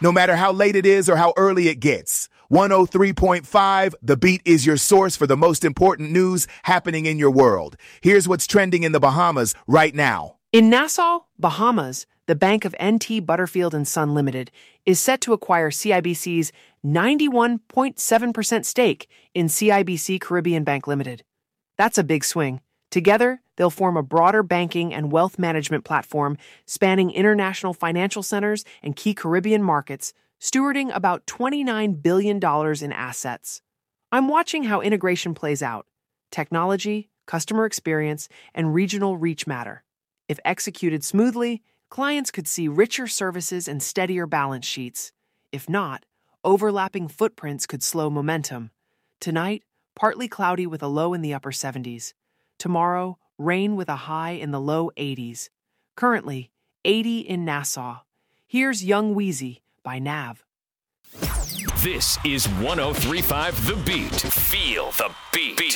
no matter how late it is or how early it gets. 103.5, The Beat is your source for the most important news happening in your world. Here's what's trending in the Bahamas right now. In Nassau, Bahamas, the bank of NT Butterfield & Son Limited is set to acquire CIBC's 91.7% stake in CIBC Caribbean Bank Limited. That's a big swing. Together, they'll form a broader banking and wealth management platform spanning international financial centers and key Caribbean markets, stewarding about $29 billion in assets. I'm watching how integration plays out. Technology, customer experience, and regional reach matter. If executed smoothly, clients could see richer services and steadier balance sheets. If not, overlapping footprints could slow momentum. Tonight, partly cloudy with a low in the upper 70s. Tomorrow, rain with a high in the low 80s. Currently, 80 in Nassau. Here's Young Wheezy by Nav. This is 103.5 The Beat. Feel the beat.